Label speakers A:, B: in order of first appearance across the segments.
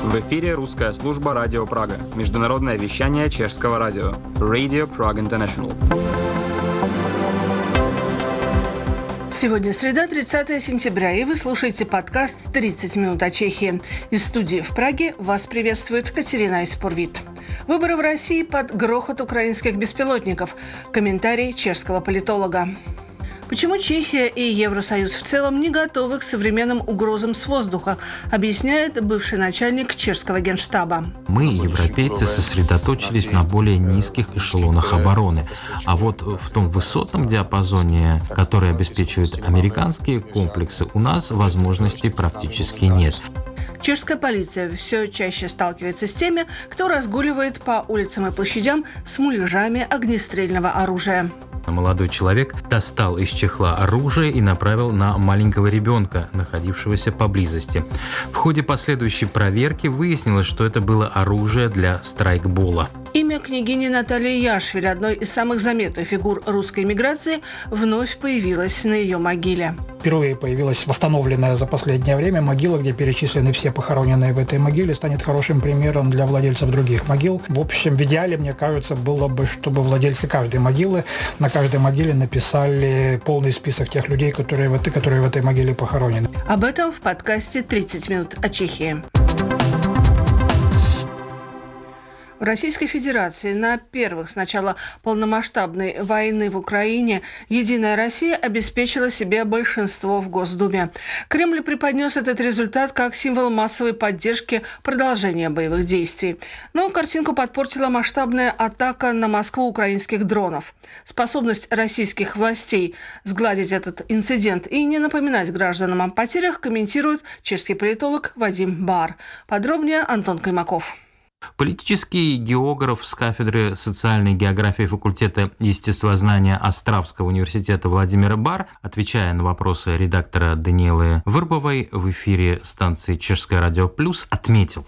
A: В эфире русская служба «Радио Прага». Международное вещание чешского радио. Radio Prague International.
B: Сегодня среда, 30 сентября, и вы слушаете подкаст «30 минут о Чехии». Из студии в Праге вас приветствует Катерина Испорвит. Выборы в России под грохот украинских беспилотников. Комментарий чешского политолога. Почему Чехия и Евросоюз в целом не готовы к современным угрозам с воздуха, объясняет бывший начальник чешского генштаба.
C: Мы, европейцы, сосредоточились на более низких эшелонах обороны. А вот в том высотном диапазоне, который обеспечивают американские комплексы, у нас возможностей практически нет.
B: Чешская полиция все чаще сталкивается с теми, кто разгуливает по улицам и площадям с муляжами огнестрельного оружия.
C: Молодой человек достал из чехла оружие и направил на маленького ребенка, находившегося поблизости. В ходе последующей проверки выяснилось, что это было оружие для страйкбола.
B: Имя княгини Натальи Яшвили, одной из самых заметных фигур русской миграции, вновь появилось на ее могиле.
D: Впервые появилась восстановленная за последнее время могила, где перечислены все похороненные в этой могиле, станет хорошим примером для владельцев других могил. В общем, в идеале, мне кажется, было бы, чтобы владельцы каждой могилы на каждой могиле написали полный список тех людей, которые в этой могиле похоронены.
B: Об этом в подкасте «30 минут о Чехии». В Российской Федерации на первых с начала полномасштабной войны в Украине «Единая Россия» обеспечила себе большинство в Госдуме. Кремль преподнес этот результат как символ массовой поддержки продолжения боевых действий. Но картинку подпортила масштабная атака на Москву украинских дронов. Способность российских властей сгладить этот инцидент и не напоминать гражданам о потерях комментирует чешский политолог Вадим Бар. Подробнее Антон Каймаков.
C: Политический географ с кафедры социальной географии факультета естествознания Островского университета Владимир Бар, отвечая на вопросы редактора Даниэлы Вырбовой в эфире станции «Чешское радио Плюс», отметил.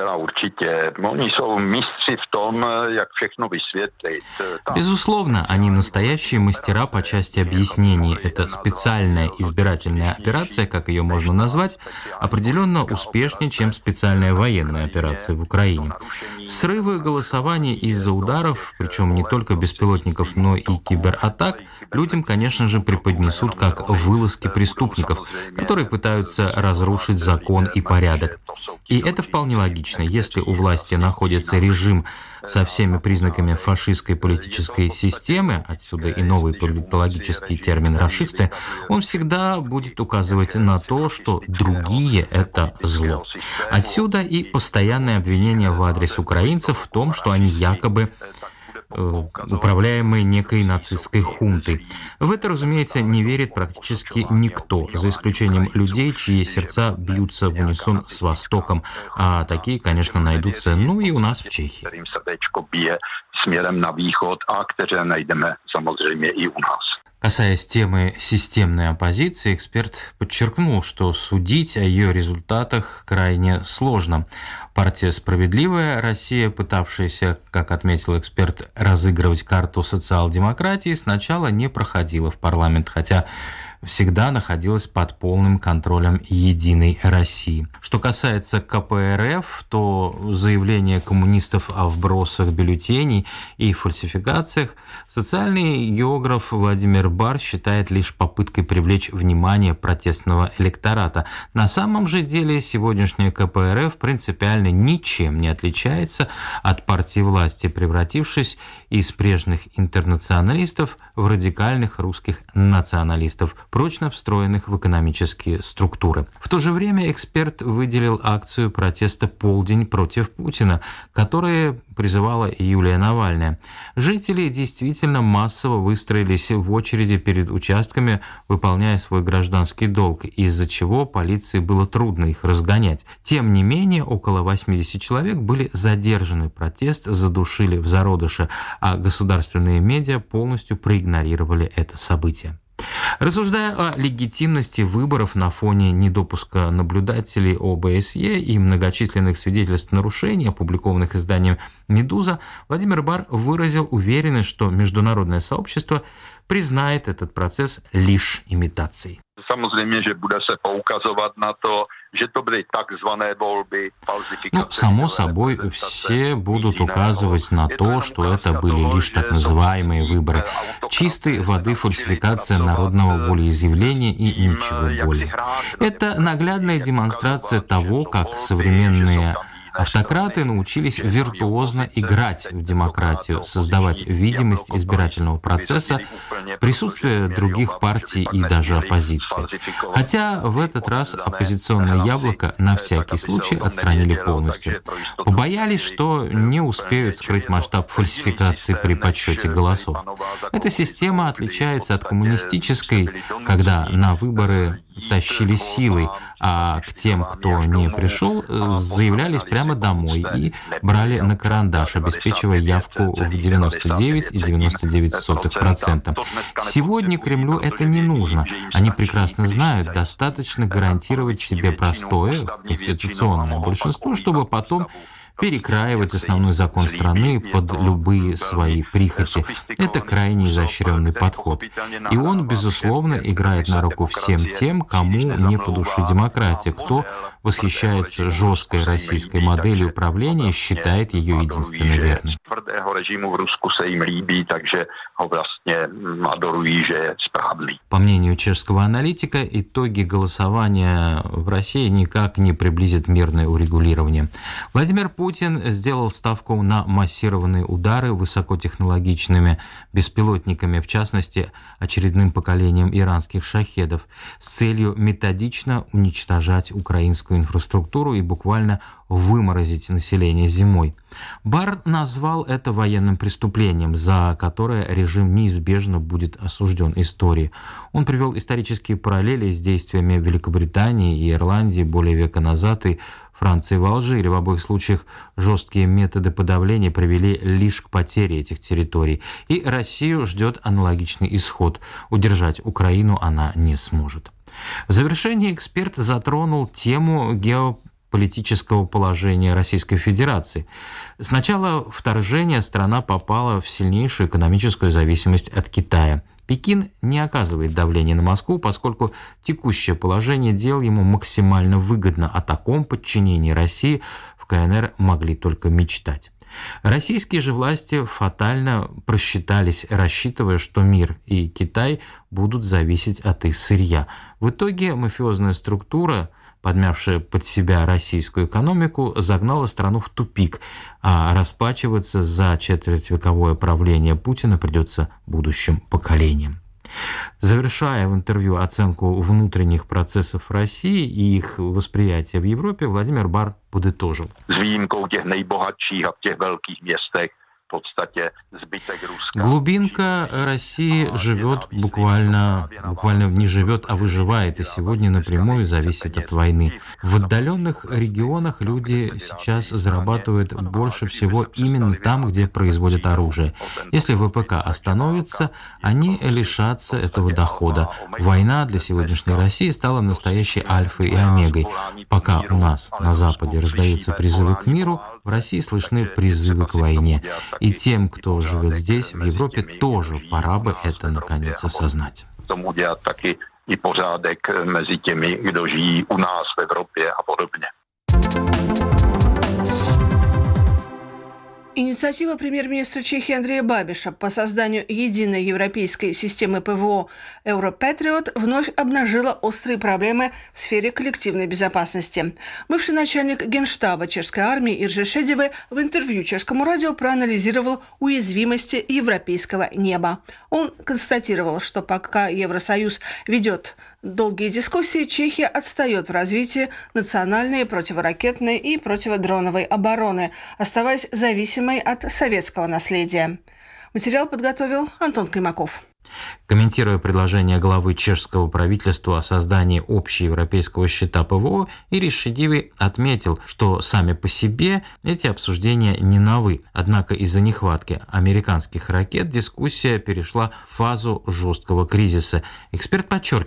C: Безусловно, они настоящие мастера по части объяснений. Это специальная избирательная операция, как ее можно назвать, определенно успешнее, чем специальная военная операция в Украине. Срывы голосования из-за ударов, причем не только беспилотников, но и кибератак, людям, конечно же, преподнесут как вылазки преступников, которые пытаются разрушить закон и порядок. И это вполне логично. Если у власти находится режим со всеми признаками фашистской политической системы, отсюда и новый политологический термин «рашисты», он всегда будет указывать на то, что другие – это зло. Отсюда и постоянное обвинение в адрес украинцев в том, что они якобы управляемые некой нацистской хунтой. В это, разумеется, не верит практически никто, за исключением людей, чьи сердца бьются в унисон с Востоком, а такие, конечно, найдутся, и у нас в Чехии. Касаясь темы системной оппозиции, эксперт подчеркнул, что судить о ее результатах крайне сложно. Партия «Справедливая Россия», пытавшаяся, как отметил эксперт, разыгрывать карту социал-демократии, сначала не проходила в парламент, хотя всегда находилась под полным контролем «Единой России». Что касается КПРФ, то заявление коммунистов о вбросах бюллетеней и фальсификациях социальный географ Владимир Бар считает лишь попыткой привлечь внимание протестного электората. На самом же деле сегодняшняя КПРФ принципиально ничем не отличается от партии власти, превратившись из прежних интернационалистов в радикальных русских националистов, прочно встроенных в экономические структуры. В то же время эксперт выделил акцию протеста «Полдень против Путина», которая призывала Юлия Навальная. Жители действительно массово выстроились в очереди перед участками, выполняя свой гражданский долг, из-за чего полиции было трудно их разгонять. Тем не менее, около 80 человек были задержаны. Протест задушили в зародыше, а государственные медиа полностью проигнорировали это событие. Рассуждая о легитимности выборов на фоне недопуска наблюдателей ОБСЕ и многочисленных свидетельств нарушений, опубликованных изданием «Медуза», Владимир Бар выразил уверенность, что международное сообщество признает этот процесс лишь имитацией. Само собой, все будут указывать на то, что это были лишь так называемые выборы. Чистой воды фальсификация народного волеизъявления и ничего более. Это наглядная демонстрация того, как современные автократы научились виртуозно играть в демократию, создавать видимость избирательного процесса, присутствие других партий и даже оппозиции. Хотя в этот раз оппозиционное яблоко на всякий случай отстранили полностью. Побоялись, что не успеют скрыть масштаб фальсификации при подсчете голосов. Эта система отличается от коммунистической, когда на выборы тащили силой, а к тем, кто не пришел, заявлялись прямо домой и брали на карандаш, обеспечивая явку в 99,99%. Сегодня Кремлю это не нужно. Они прекрасно знают, достаточно гарантировать себе простое конституционное большинство, чтобы потом перекраивать основной закон страны под любые свои прихоти. Это крайне изощренный подход. И он, безусловно, играет на руку всем тем, кому не по душе демократия, кто восхищается жесткой российской моделью управления и считает ее единственно верной. По мнению чешского аналитика, итоги голосования в России никак не приблизят мирное урегулирование. Владимир Путин сделал ставку на массированные удары высокотехнологичными беспилотниками, в частности, очередным поколением иранских шахедов, с целью методично уничтожать украинскую инфраструктуру и буквально выморозить население зимой. Барр назвал это военным преступлением, за которое режим неизбежно будет осужден историей. Он привел исторические параллели с действиями Великобритании и Ирландии более века назад и Франции в Алжире. В обоих случаях жесткие методы подавления привели лишь к потере этих территорий. И Россию ждет аналогичный исход. Удержать Украину она не сможет. В завершении эксперт затронул тему геополитического положения Российской Федерации. С начала вторжения страна попала в сильнейшую экономическую зависимость от Китая. Пекин не оказывает давления на Москву, поскольку текущее положение дел ему максимально выгодно. О таком подчинении России в КНР могли только мечтать. Российские же власти фатально просчитались, рассчитывая, что мир и Китай будут зависеть от их сырья. В итоге мафиозная структура, подмявшая под себя российскую экономику, загнала страну в тупик, а расплачиваться за четвертьвековое правление Путина придется будущим поколениям. Завершая в интервью оценку внутренних процессов России и их восприятия в Европе, Владимир Барр подытожил. Глубинка России живет буквально не живет, а выживает, и сегодня напрямую зависит от войны. В отдаленных регионах люди сейчас зарабатывают больше всего именно там, где производят оружие. Если ВПК остановится, они лишатся этого дохода. Война для сегодняшней России стала настоящей альфой и омегой. Пока у нас на Западе раздаются призывы к миру, в России слышны призывы к войне. И тем, кто живет здесь, в Европе, тоже пора бы это наконец осознать.
E: I pořádek mezi těmi, kdo žijí u nás v Evropě a podobně.
B: Инициатива премьер-министра Чехии Андрея Бабиша по созданию единой европейской системы ПВО «Европатриот» вновь обнажила острые проблемы в сфере коллективной безопасности. Бывший начальник Генштаба чешской армии Иржи Шедиве в интервью чешскому радио проанализировал уязвимости европейского неба. Он констатировал, что пока Евросоюз ведет долгие дискуссии, Чехия отстает в развитии национальной противоракетной и противодроновой обороны, оставаясь зависимой от советского наследия. Материал подготовил Антон Каймаков.
C: Комментируя предложение главы чешского правительства о создании общеевропейского щита ПВО, Ириш Шедиве отметил, что сами по себе эти обсуждения не новы. Однако из-за нехватки американских ракет дискуссия перешла в фазу жесткого кризиса. Эксперт подчеркивает.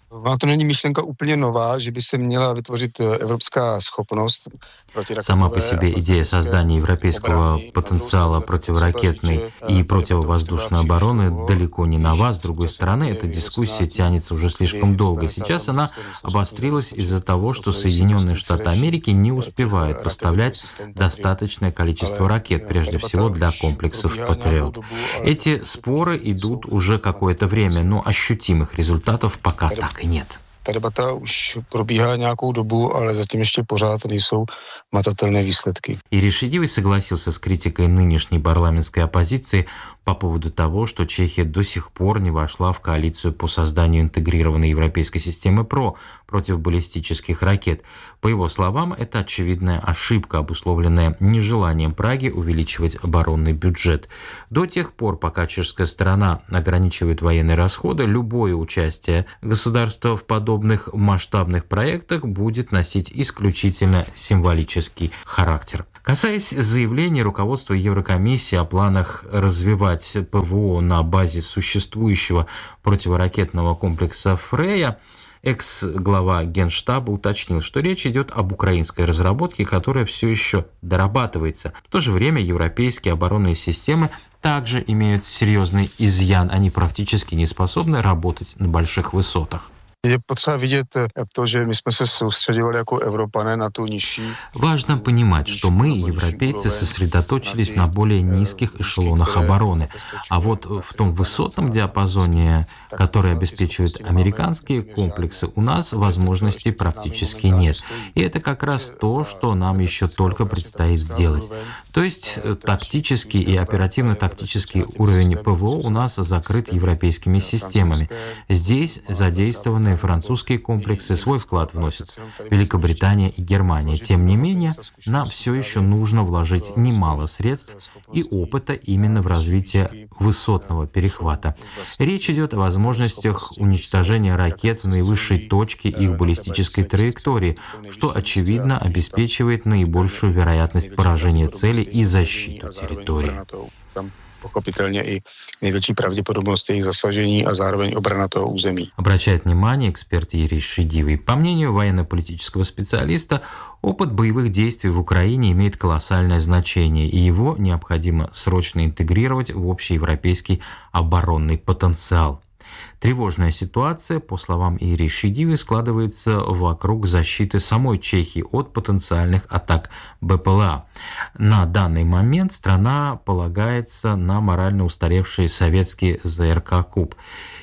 F: Ona to není myšlenka úplně nová, že by se měla vytvořit evropská schopnost противоракетной.
C: Сама по себе идея создания европейского потенциала противоракетной и противовоздушной обороны далеко не нова. С другой стороны, эта дискуссия тянется уже слишком долго. Сейчас она обострилась из-за того, что Соединенные Штаты Америки не успевают поставлять достаточное количество ракет, прежде всего для комплексов «Патриот». Эти споры идут уже какое-то время, но ощутимых результатов пока так и нет.
F: Ta debata už probíhá nějakou dobu, ale zatím ještě pořád nejsou matatelné výsledky.
C: Ириш Шидивый согласился с критикой нынешней парламентской оппозиции по поводу того, что Чехия до сих пор не вошла в коалицию по созданию интегрированной европейской системы ПРО против баллистических ракет. По его словам, это очевидная ошибка, обусловленная нежеланием Праги увеличивать оборонный бюджет. До тех пор, пока чешская сторона ограничивает военные расходы, любое участие государства в подобных масштабных проектах будет носить исключительно символический характер. Касаясь заявления руководства Еврокомиссии о планах развивать ПВО на базе существующего противоракетного комплекса «Фрея», экс-глава Генштаба уточнил, что речь идет об украинской разработке, которая все еще дорабатывается. В то же время европейские оборонные системы также имеют серьезный изъян, они практически не способны работать на больших высотах.
F: Je potřeba vidět to, že my jsme se soustředovali jako Evropané na tu nižší.
C: Важно понимать, что мы, европейцы, сосредоточились на более низких эшелонах обороны. А вот в том высотном диапазоне, который обеспечивают американские комплексы, у нас возможностей практически нет. И это как раз то, что нам еще только предстоит сделать. То есть тактический и оперативно-тактический уровень ПВО у нас закрыт европейскими системами. Здесь задействованы французские комплексы, свой вклад вносят Великобритания и Германия. Тем не менее, нам все еще нужно вложить немало средств и опыта именно в развитие высотного перехвата. Речь идет о возможностях уничтожения ракет в наивысшей точке их баллистической траектории, что, очевидно, обеспечивает наибольшую вероятность поражения цели и защиту территории.
F: Pochopitelně i největší pravděpodobnost jejich zasažení a zároveň obrana toho území.
C: Обращает внимание эксперт Ириш Шидивый. По мнению военно-политического специалиста, опыт боевых действий в Украине имеет колоссальное значение, и его необходимо срочно интегрировать в общеевропейский оборонный потенциал. Тревожная ситуация, по словам Ириш Шидивой, складывается вокруг защиты самой Чехии от потенциальных атак БПЛА. На данный момент страна полагается на морально устаревшие советские ЗРК «Куб»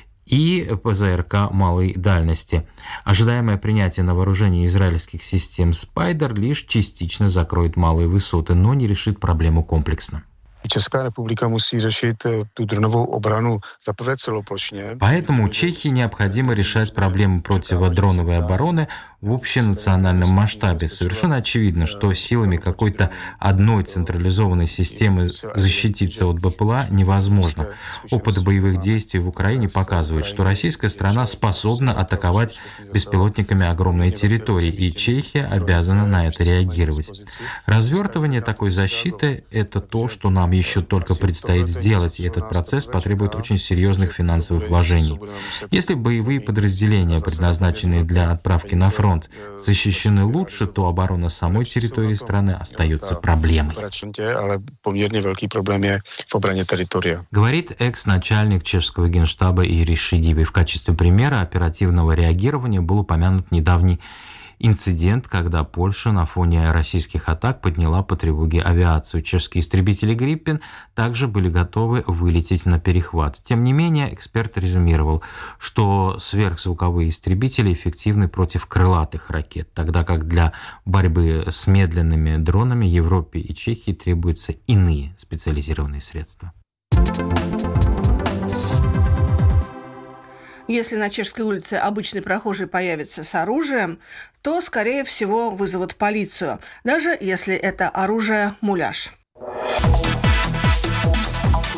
C: и ПЗРК малой дальности. Ожидаемое принятие на вооружение израильских систем «Спайдер» лишь частично закроет малые высоты, но не решит проблему комплексно.
F: Česká republika musí řešit tu dronovou obranu zaprvé celoplošně.
C: Поэтому Чехии необходимо решать проблему противодроновой обороны в общенациональном масштабе. Совершенно очевидно, что силами какой-то одной централизованной системы защититься от БПЛА невозможно. Опыт боевых действий в Украине показывает, что российская сторона способна атаковать беспилотниками огромные территории, и Чехия обязана на это реагировать. Развертывание такой защиты – это то, что нам еще только предстоит сделать, и этот процесс потребует очень серьезных финансовых вложений. Если боевые подразделения, предназначенные для отправки на фронт, защищены лучше, то оборона самой территории страны остается проблемой. Говорит экс-начальник чешского генштаба Ириш Шидивый. В качестве примера оперативного реагирования был упомянут недавний инцидент, когда Польша на фоне российских атак подняла по тревоге авиацию. Чешские истребители «Гриппен» также были готовы вылететь на перехват. Тем не менее, эксперт резюмировал, что сверхзвуковые истребители эффективны против крылатых ракет, тогда как для борьбы с медленными дронами Европе и Чехии требуются иные специализированные средства.
B: Если на Чешской улице обычный прохожий появится с оружием, то, скорее всего, вызовут полицию, даже если это оружие муляж.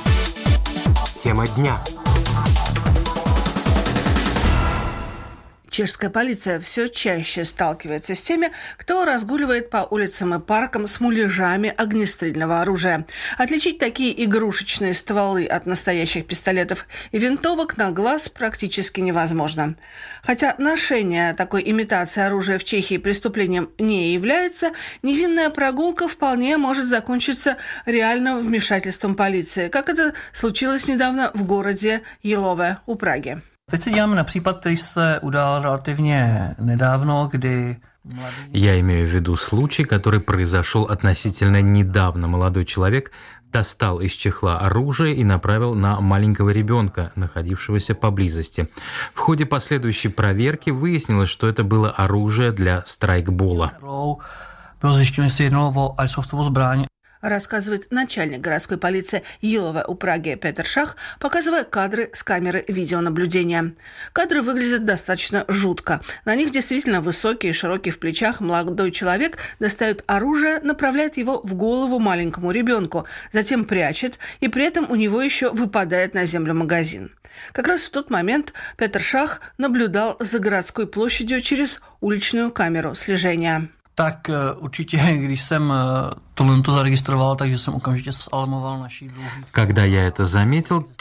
G: Тема дня.
B: Чешская полиция все чаще сталкивается с теми, кто разгуливает по улицам и паркам с муляжами огнестрельного оружия. Отличить такие игрушечные стволы от настоящих пистолетов и винтовок на глаз практически невозможно. Хотя ношение такой имитации оружия в Чехии преступлением не является, невинная прогулка вполне может закончиться реальным вмешательством полиции, как это случилось недавно в городе Jílové u Prahy.
G: Teď se díváme na případ, který se udál relativně nedávno, kdy
C: Я имею в виду случай, который произошел относительно недавно. Молодой человек достал из чехла оружие и направил на маленького ребенка, находившегося поблизости. В ходе последующей проверки выяснилось, что это было оружие для страйкбола.
G: bylo zjištěno, že se jednalo o airsoftовou zbraň.
B: Рассказывает начальник городской полиции Jílové u Prahy Петр Шах, показывая кадры с камеры видеонаблюдения. Кадры выглядят достаточно жутко. На них действительно высокий и широкий в плечах молодой человек достает оружие, направляет его в голову маленькому ребенку, затем прячет, и при этом у него еще выпадает на землю магазин. Как раз в тот момент Петр Шах наблюдал за городской площадью через уличную камеру слежения.
G: Tak určitě, když jsem tohle zaregistroval, takže jsem okamžitě zalarmoval naší druhý.
C: Когда я это заметил,